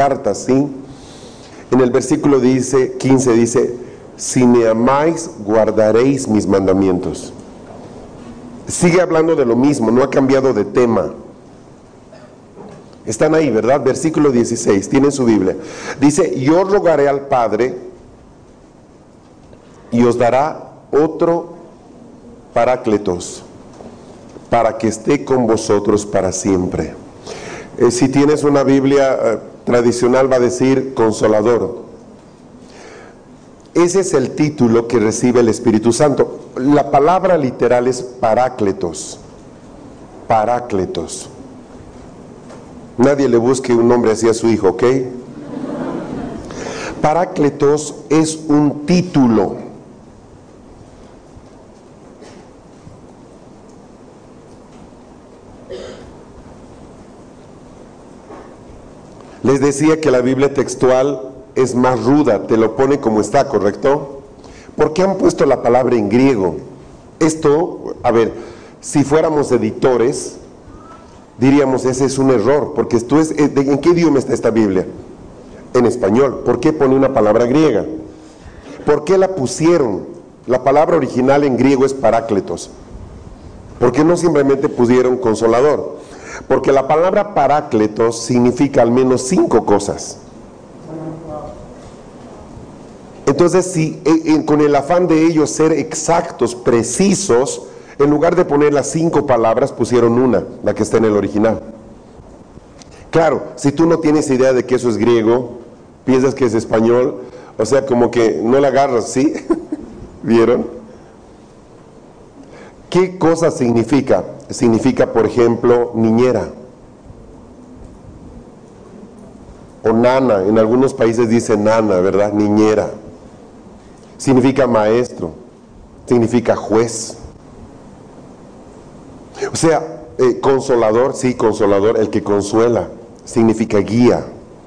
cartas, ¿sí? En el versículo 15 dice, si me amáis, guardaréis mis mandamientos. Sigue hablando de lo mismo, no ha cambiado de tema. Están ahí, ¿verdad? Versículo 16, tienen su Biblia. Dice, yo rogaré al Padre y os dará otro Parácletos, para que esté con vosotros para siempre. Si tienes una Biblia tradicional va a decir Consolador. Ese es el título que recibe el Espíritu Santo. La palabra literal es Parácletos. Parácletos. Nadie le busque un nombre así a su hijo, ¿ok? Parácletos es un título. Les decía que la Biblia textual es más ruda, te lo pone como está, ¿correcto? ¿Por qué han puesto la palabra en griego? Esto, a ver, si fuéramos editores, diríamos, ese es un error, porque ¿en qué idioma está esta Biblia? En español. ¿Por qué pone una palabra griega? ¿Por qué la pusieron? La palabra original en griego es Parácletos. ¿Por qué no simplemente pusieron Consolador? Porque la palabra Parácletos significa al menos 5 cosas. Entonces, si con el afán de ellos ser exactos, precisos, en lugar de poner las 5 palabras, pusieron una, la que está en el original. Claro, si tú no tienes idea de que eso es griego, piensas que es español, o sea, como que no la agarras, ¿sí? ¿Vieron? ¿Qué cosa significa? Significa, por ejemplo, niñera. O nana, en algunos países dice nana, ¿verdad? Niñera. Significa maestro, significa juez. O sea, consolador, sí, consolador, el que consuela, significa guía.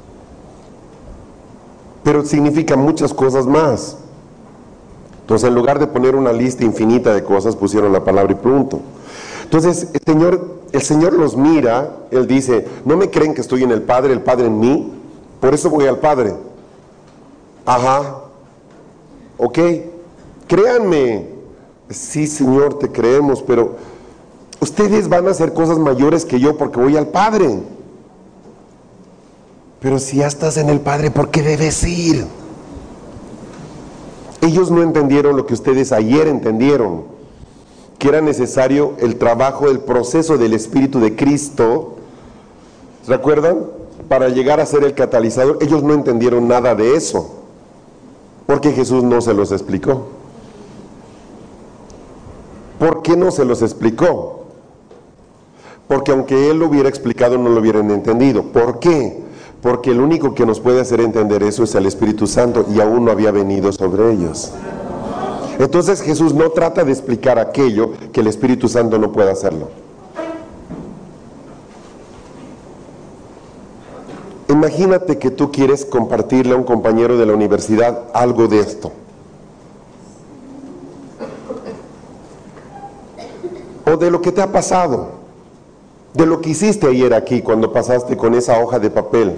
Pero significa muchas cosas más. Entonces, en lugar de poner una lista infinita de cosas, pusieron la palabra y punto. Entonces, el Señor los mira, Él dice, ¿no me creen que estoy en el Padre en mí? Por eso voy al Padre. Ajá. Ok. Créanme. Sí, Señor, te creemos, pero ustedes van a hacer cosas mayores que yo porque voy al Padre. Pero si ya estás en el Padre, ¿por qué debes ir? Ellos no entendieron lo que ustedes ayer entendieron, que era necesario el trabajo, el proceso del Espíritu de Cristo, ¿recuerdan? Para llegar a ser el catalizador. Ellos no entendieron nada de eso, porque Jesús no se los explicó. ¿Por qué no se los explicó? Porque aunque Él lo hubiera explicado, no lo hubieran entendido. ¿Por qué? Porque el único que nos puede hacer entender eso es el Espíritu Santo, y aún no había venido sobre ellos. Entonces Jesús no trata de explicar aquello que el Espíritu Santo no puede hacerlo. Imagínate que tú quieres compartirle a un compañero de la universidad algo de esto. O de lo que te ha pasado, de lo que hiciste ayer aquí cuando pasaste con esa hoja de papel.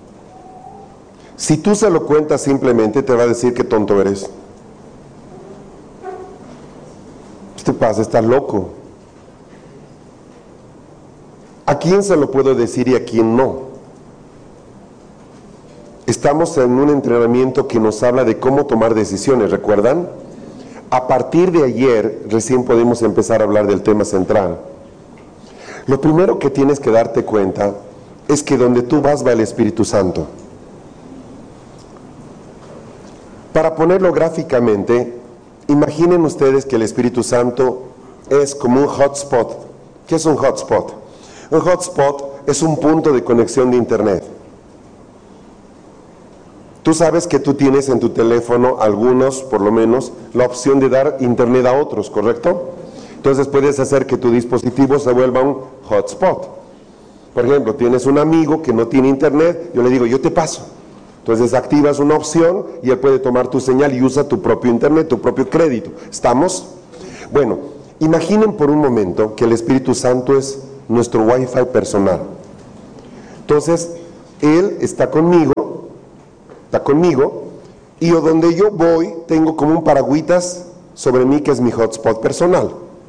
Si tú se lo cuentas simplemente, te va a decir qué tonto eres. ¿Qué te pasa? Estás loco. ¿A quién se lo puedo decir y a quién no? Estamos en un entrenamiento que nos habla de cómo tomar decisiones, ¿recuerdan? A partir de ayer recién podemos empezar a hablar del tema central. Lo primero que tienes que darte cuenta es que donde tú vas va el Espíritu Santo. Para ponerlo gráficamente, imaginen ustedes que el Espíritu Santo es como un hotspot. ¿Qué es un hotspot? Un hotspot es un punto de conexión de internet. Tú sabes que tú tienes en tu teléfono, algunos por lo menos, la opción de dar internet a otros, ¿correcto? Entonces puedes hacer que tu dispositivo se vuelva un hotspot. Por ejemplo, tienes un amigo que no tiene internet, yo le digo, yo te paso. Entonces activas una opción y él puede tomar tu señal y usa tu propio internet, tu propio crédito. ¿Estamos? Bueno, imaginen por un momento que el Espíritu Santo es nuestro Wi-Fi personal. Entonces, Él está conmigo está conmigo, y donde yo voy tengo como un paragüitas sobre mí que es mi hotspot personal.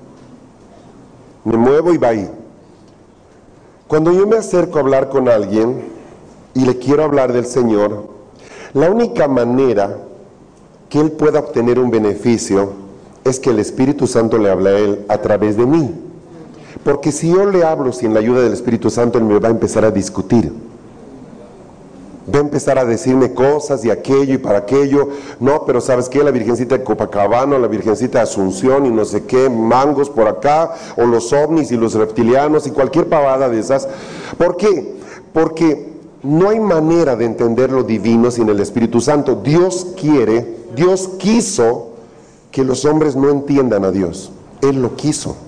Me muevo y va ahí. Cuando yo me acerco a hablar con alguien y le quiero hablar del Señor, la única manera que él pueda obtener un beneficio es que el Espíritu Santo le hable a él a través de mí. Porque si yo le hablo sin la ayuda del Espíritu Santo, él me va a empezar a discutir. Va a empezar a decirme cosas y aquello y para aquello. No, pero ¿sabes qué? La Virgencita de Copacabana, la Virgencita de Asunción y no sé qué, mangos por acá, o los ovnis y los reptilianos y cualquier pavada de esas. ¿Por qué? Porque no hay manera de entender lo divino sin el Espíritu Santo. Dios quiso que los hombres no entiendan a Dios. Él lo quiso.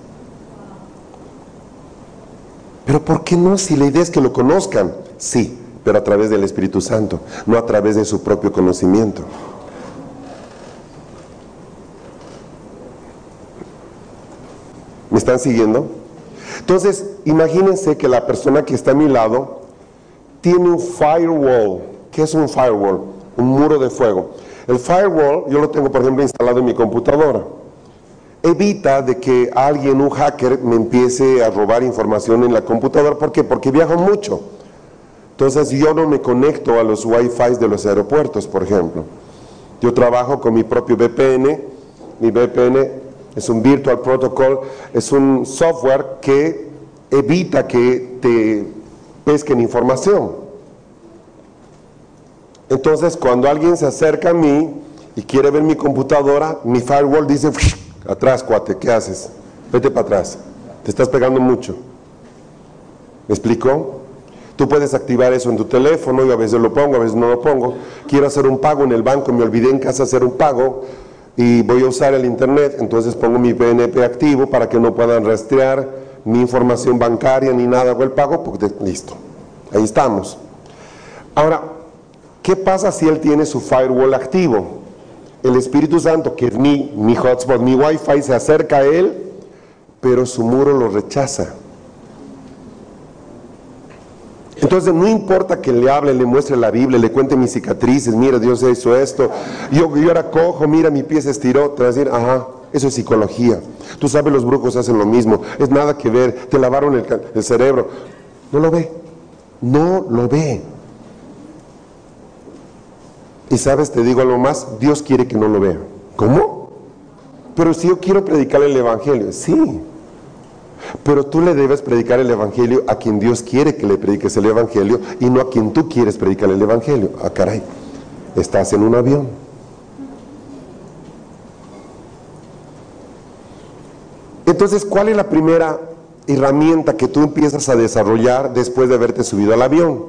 Pero ¿por qué no? Si la idea es que lo conozcan. Sí, pero a través del Espíritu Santo, no a través de su propio conocimiento. ¿Me están siguiendo? Entonces, imagínense que la persona que está a mi lado tiene un firewall. ¿Qué es un firewall? Un muro de fuego. El firewall, yo lo tengo por ejemplo instalado en mi computadora. Evita de que alguien, un hacker, me empiece a robar información en la computadora. ¿Por qué? Porque viajo mucho. Entonces yo no me conecto a los Wi-Fi de los aeropuertos, por ejemplo. Yo trabajo con mi propio VPN. Mi VPN es un Virtual Protocol, es un software que evita que te pesquen información. Entonces cuando alguien se acerca a mí y quiere ver mi computadora, mi firewall dice, atrás cuate, ¿qué haces? Vete para atrás, te estás pegando mucho. ¿Me explico? Tú puedes activar eso en tu teléfono, yo a veces lo pongo, a veces no lo pongo. Quiero hacer un pago en el banco, me olvidé en casa hacer un pago y voy a usar el internet, entonces pongo mi PNP activo para que no puedan rastrear mi información bancaria ni nada, hago el pago, porque listo, ahí estamos. Ahora, ¿qué pasa si él tiene su firewall activo? El Espíritu Santo, que es mi hotspot, mi Wi-Fi, se acerca a él, pero su muro lo rechaza. Entonces no importa que le hable, le muestre la Biblia, le cuente mis cicatrices, mira Dios hizo esto, yo ahora cojo, mira mi pie se estiró, te vas a decir, ajá, eso es psicología, tú sabes los brujos hacen lo mismo, es nada que ver, te lavaron el cerebro, no lo ve, no lo ve. Y sabes, te digo algo más, Dios quiere que no lo vea. ¿Cómo? Pero si yo quiero predicar el Evangelio, sí. Pero tú le debes predicar el Evangelio a quien Dios quiere que le prediques el Evangelio y no a quien tú quieres predicar el Evangelio. Ah, caray, estás en un avión. Entonces, ¿cuál es la primera herramienta que tú empiezas a desarrollar después de haberte subido al avión?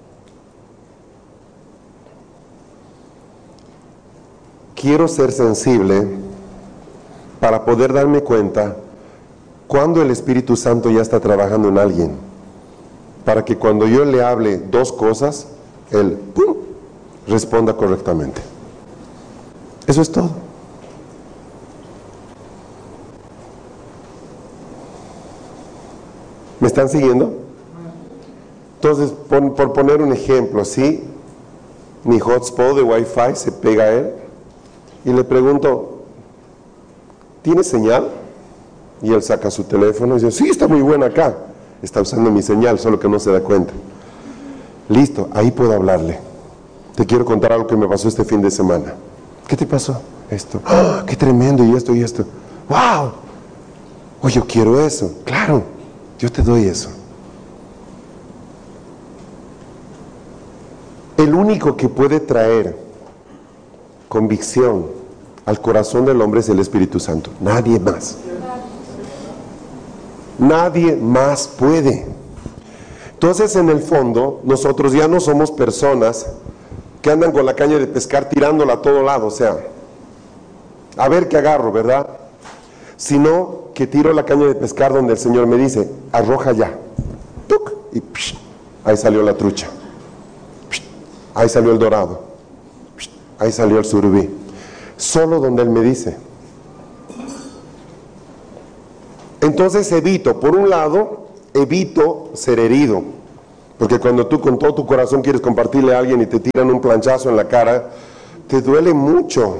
Quiero ser sensible para poder darme cuenta cuando el Espíritu Santo ya está trabajando en alguien, para que cuando yo le hable dos cosas, él ¡pum!, responda correctamente. Eso es todo. ¿Me están siguiendo? Entonces, por poner un ejemplo, ¿sí? Mi hotspot de Wi-Fi se pega a él y le pregunto, ¿tiene señal? Y él saca su teléfono y dice, sí, está muy buena acá. Está usando mi señal, solo que no se da cuenta. Listo, ahí puedo hablarle. Te quiero contar algo que me pasó este fin de semana. ¿Qué te pasó? Esto. ¡Oh, qué tremendo! Y esto y esto. ¡Wow! Oh, yo quiero eso. Claro, yo te doy eso. El único que puede traer convicción al corazón del hombre es el Espíritu Santo. Nadie más. Nadie más puede. Entonces, en el fondo, nosotros ya no somos personas que andan con la caña de pescar tirándola a todo lado, o sea, a ver qué agarro, ¿verdad? Sino que tiro la caña de pescar donde el Señor me dice, arroja ya. ¡Tuc! Y psh, ahí salió la trucha. Psh, ahí salió el dorado. Psh, ahí salió el surubí. Solo donde Él me dice. Entonces evito, por un lado, evito ser herido, Porque cuando tú con todo tu corazón quieres compartirle a alguien y te tiran un planchazo en la cara, te duele mucho.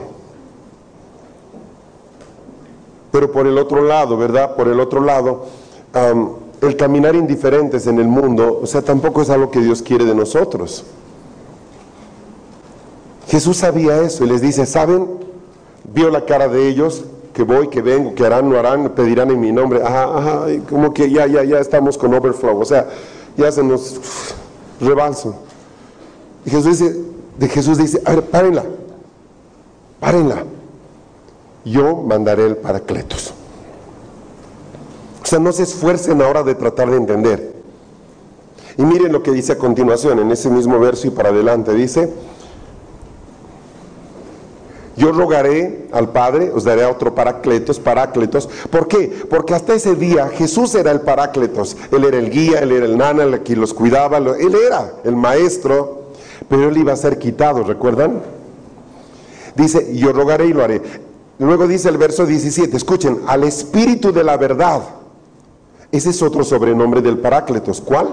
Pero por el otro lado, ¿verdad? Por el otro lado, el caminar indiferentes en el mundo, o sea, tampoco es algo que Dios quiere de nosotros. Jesús sabía eso y les dice, ¿saben? Vio la cara de ellos, que voy, que vengo, que harán, no harán, pedirán en mi nombre. Ajá, como que ya estamos con overflow, o sea, ya se nos rebalso. Y Jesús dice, a ver, párenla. Yo mandaré el Paracletos. O sea, no se esfuercen ahora de tratar de entender. Y miren lo que dice a continuación, en ese mismo verso y para adelante, dice, yo rogaré al Padre, os daré a otro Parácletos. ¿Por qué? Porque hasta ese día Jesús era el Parácletos. Él era el guía, Él era el nana, el que los cuidaba, Él era el maestro, pero Él iba a ser quitado, ¿recuerdan? Dice, yo rogaré y lo haré. Luego dice el verso 17, escuchen, al Espíritu de la verdad. Ese es otro sobrenombre del Parácletos. ¿Cuál?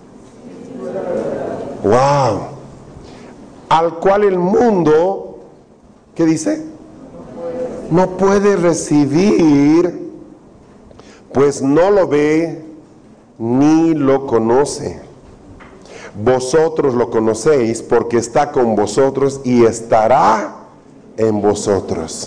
¡Wow! Al cual el mundo... ¿Qué dice? No puede recibir, pues no lo ve ni lo conoce. Vosotros lo conocéis porque está con vosotros y estará en vosotros.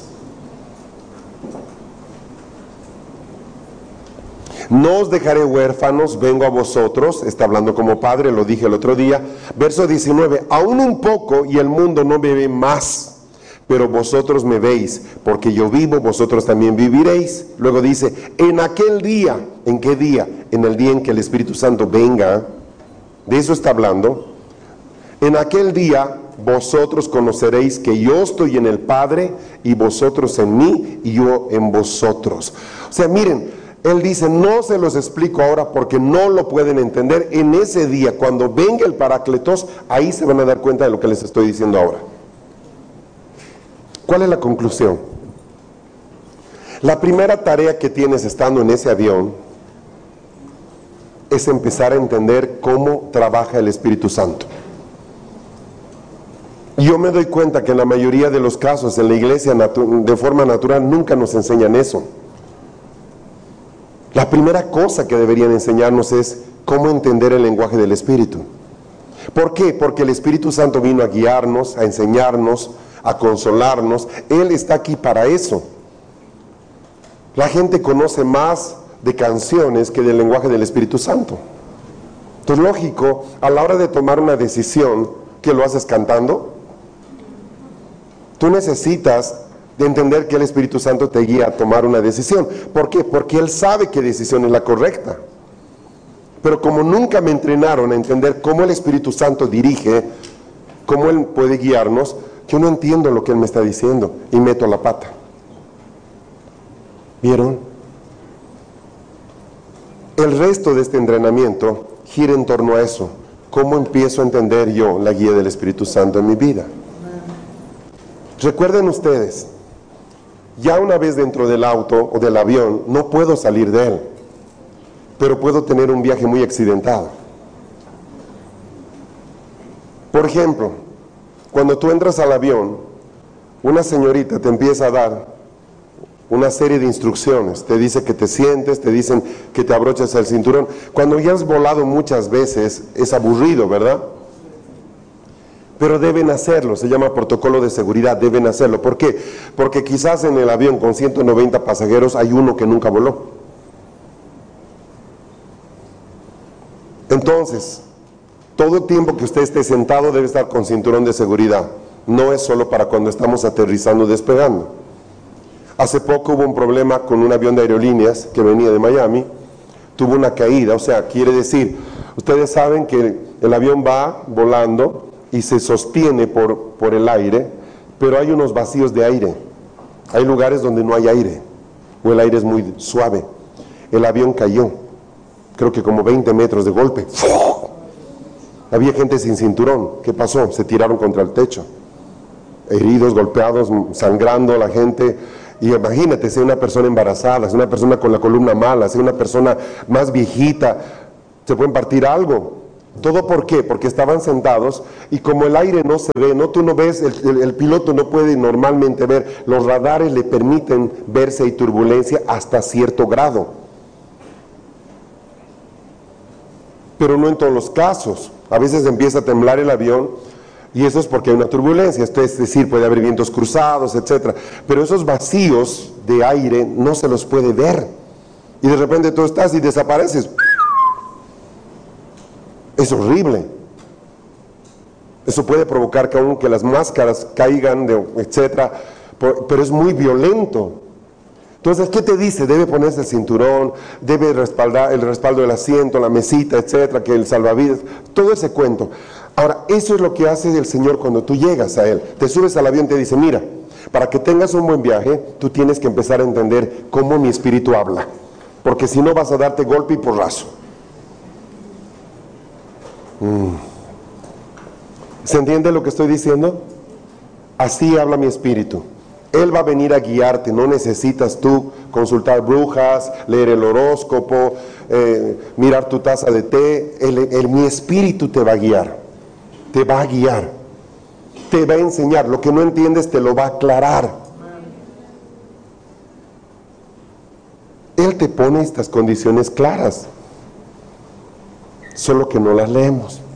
No os dejaré huérfanos, vengo a vosotros. Está hablando como padre, lo dije el otro día. Verso 19, aún un poco y el mundo no me ve más. Pero vosotros me veis, porque yo vivo, vosotros también viviréis. Luego dice, en aquel día, ¿en qué día? En el día en que el Espíritu Santo venga, de eso está hablando. En aquel día vosotros conoceréis que yo estoy en el Padre, y vosotros en mí, y yo en vosotros. O sea, miren, Él dice, no se los explico ahora porque no lo pueden entender. En ese día, cuando venga el Parácletos, ahí se van a dar cuenta de lo que les estoy diciendo ahora. ¿Cuál es la conclusión? La primera tarea que tienes estando en ese avión es empezar a entender cómo trabaja el Espíritu Santo. Yo me doy cuenta que en la mayoría de los casos en la iglesia de forma natural nunca nos enseñan eso. La primera cosa que deberían enseñarnos es cómo entender el lenguaje del Espíritu. ¿Por qué? Porque el Espíritu Santo vino a guiarnos, a enseñarnos, a consolarnos. Él está aquí para eso. La gente conoce más de canciones que del lenguaje del Espíritu Santo. Entonces, lógico, a la hora de tomar una decisión, ¿qué lo haces cantando? Tú necesitas de entender que el Espíritu Santo te guía a tomar una decisión. ¿Por qué? Porque Él sabe qué decisión es la correcta. Pero como nunca me entrenaron a entender cómo el Espíritu Santo dirige, cómo Él puede guiarnos, yo no entiendo lo que Él me está diciendo y meto la pata. ¿Vieron? El resto de este entrenamiento gira en torno a eso. ¿Cómo empiezo a entender yo la guía del Espíritu Santo en mi vida? Recuerden ustedes, ya una vez dentro del auto o del avión, no puedo salir de él, pero puedo tener un viaje muy accidentado. Por ejemplo, cuando tú entras al avión, una señorita te empieza a dar una serie de instrucciones, te dice que te sientes, te dicen que te abroches el cinturón. Cuando ya has volado muchas veces, es aburrido, ¿verdad? Pero deben hacerlo, se llama protocolo de seguridad, deben hacerlo. ¿Por qué? Porque quizás en el avión con 190 pasajeros hay uno que nunca voló. Entonces, todo el tiempo que usted esté sentado debe estar con cinturón de seguridad. No es solo para cuando estamos aterrizando o despegando. Hace poco hubo un problema con un avión de aerolíneas que venía de Miami. Tuvo una caída, o sea, quiere decir, ustedes saben que el avión va volando y se sostiene por el aire, pero hay unos vacíos de aire. Hay lugares donde no hay aire, o el aire es muy suave. El avión cayó, creo que como 20 metros de golpe. Había gente sin cinturón. ¿Qué pasó? Se tiraron contra el techo. Heridos, golpeados, sangrando la gente. Y imagínate, si una persona embarazada, si una persona con la columna mala, si una persona más viejita, se pueden partir algo. ¿Todo por qué? Porque estaban sentados y como el aire no se ve, tú no ves, el piloto no puede normalmente ver, los radares le permiten ver si hay turbulencia hasta cierto grado. Pero no en todos los casos. A veces empieza a temblar el avión y eso es porque hay una turbulencia, esto es decir, puede haber vientos cruzados, etc. Pero esos vacíos de aire no se los puede ver. Y de repente tú estás y desapareces. Es horrible. Eso puede provocar que las máscaras caigan, etc. Pero es muy violento. Entonces, ¿qué te dice? Debe ponerse el cinturón, debe respaldar el respaldo del asiento, la mesita, etcétera, que el salvavidas, todo ese cuento. Ahora, eso es lo que hace el Señor cuando tú llegas a Él. Te subes al avión y te dice, mira, para que tengas un buen viaje, tú tienes que empezar a entender cómo mi espíritu habla. Porque si no vas a darte golpe y porrazo. ¿Se entiende lo que estoy diciendo? Así habla mi espíritu. Él va a venir a guiarte, no necesitas tú consultar brujas, leer el horóscopo, mirar tu taza de té. Mi espíritu te va a guiar, te va a guiar, te va a enseñar. Lo que no entiendes te lo va a aclarar. Él te pone estas condiciones claras, solo que no las leemos.